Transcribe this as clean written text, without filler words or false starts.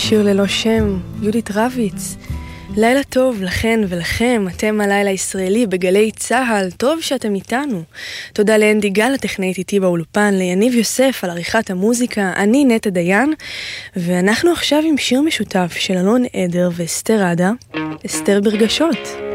שיר ללא שם, יהודית רביץ. לילה טוב לכן ולכם, אתם הלילה הישראלי בגלי צהל, טוב שאתם איתנו. תודה לאנדי גל, הטכנאית איתי באולפן, ליניב יוסף על עריכת המוזיקה, אני נטע דיין, ואנחנו עכשיו עם שיר משותף של אלון עדר ואסתר עדה, אסתר ברגשות.